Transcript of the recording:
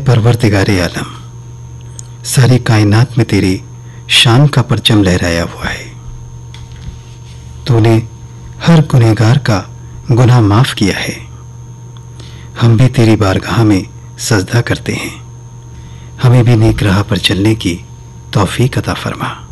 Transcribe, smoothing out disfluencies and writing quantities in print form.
परवरदिगारे आलम, सारी कायनात में तेरी शान का परचम लहराया हुआ है। तूने हर गुनहगार का गुनाह माफ किया है। हम भी तेरी बारगाह में सजदा करते हैं। हमें भी नेक राह पर चलने की तौफीक अता फरमा।